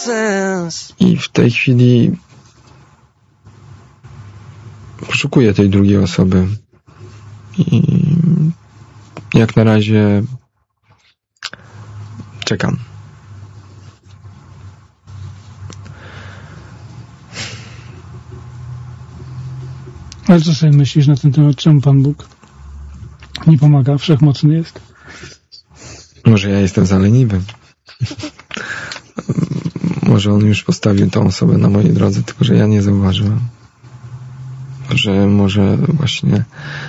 I w tej chwili poszukuję tej drugiej osoby. I jak na razie czekam. Ale co sobie myślisz na ten temat? Czemu Pan Bóg nie pomaga? Wszechmocny jest? Może ja jestem za leniwy. Może On już postawił tą osobę na mojej drodze, tylko że ja nie zauważyłem. Że może właśnie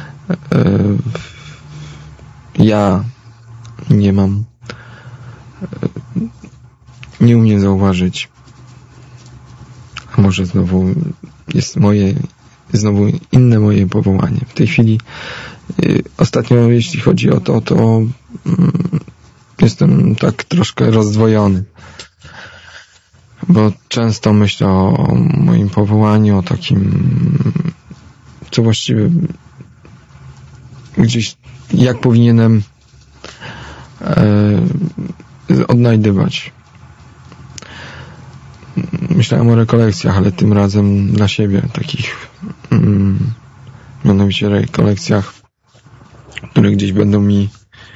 ja nie umiem zauważyć. A może znowu jest znowu inne moje powołanie. W tej chwili ostatnio, jeśli chodzi o to jestem tak troszkę rozdwojony. Bo często myślę o moim powołaniu, o takim, co właściwie gdzieś, jak powinienem odnajdywać. Myślałem o rekolekcjach, ale tym razem dla siebie, takich mianowicie rekolekcjach, które gdzieś będą mi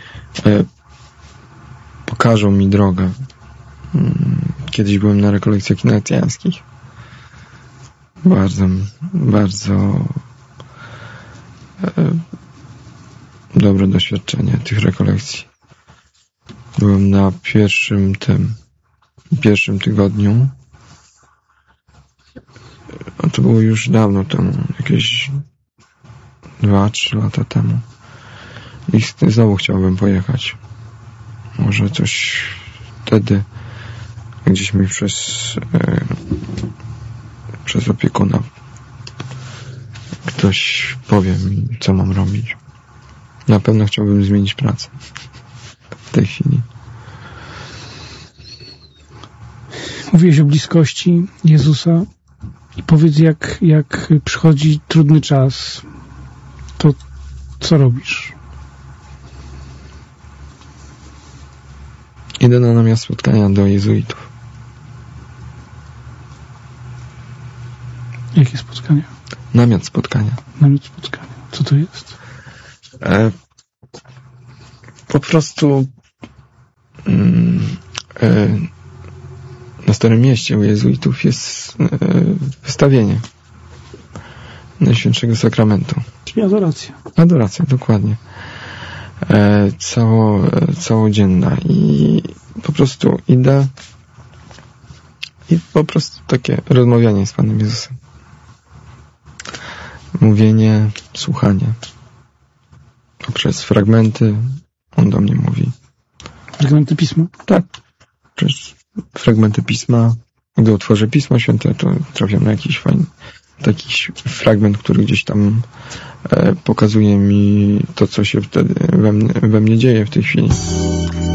pokażą mi drogę. Kiedyś byłem na rekolekcjach ignacjańskich. Bardzo dobre doświadczenie tych rekolekcji. Byłem na pierwszym tygodniu. A to było już dawno temu, jakieś 2-3 lata temu. I znowu chciałbym pojechać. Może coś wtedy gdzieś mi przez opiekuna ktoś powie mi, co mam robić. Na pewno chciałbym zmienić pracę w tej chwili. Mówiłeś o bliskości Jezusa i powiedz, jak przychodzi trudny czas, to co robisz? Idę na namiot spotkania do jezuitów. Jakie spotkania? Namiot spotkania. Namiot spotkania. Co to jest? Po prostu na Starym Mieście u jezuitów jest wystawienie Najświętszego Sakramentu. Czyli adoracja. Adoracja, dokładnie. Całodzienna. I po prostu idę i po prostu takie rozmawianie z Panem Jezusem. Mówienie, słuchanie. Poprzez fragmenty On do mnie mówi. Fragmenty Pisma? Tak. Przez fragmenty Pisma. Gdy otworzę Pismo Święte, to trafiam na jakiś fajny taki fragment, który gdzieś tam pokazuje mi to, co się wtedy we mnie dzieje w tej chwili.